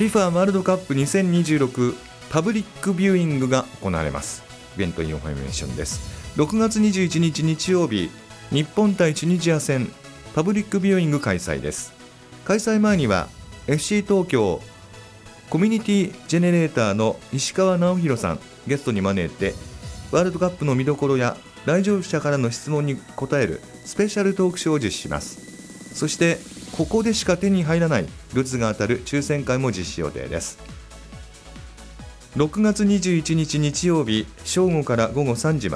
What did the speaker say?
FIFA ワールドカップ2026パブリックビューイングが行われます。イベントインフォメーションです。6月21日日曜日、日本対チュニジア戦パブリックビューイング開催です。開催前には FC 東京コミュニティジェネレーターの石川直弘さんゲストに招いて、ワールドカップの見どころや来場者からの質問に答えるスペシャルトークショーを実施します。そしてここでしか手に入らないグッズが当たる抽選会も実施予定です。6月21日日曜日正午から午後3時まで